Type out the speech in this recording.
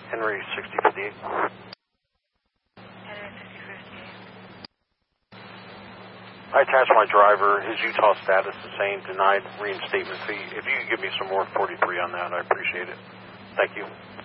Henry 6058. Henry 6058. I attached my driver. His Utah status the same, denied reinstatement fee. If you could give me some more 43 on that, I appreciate it. Thank you.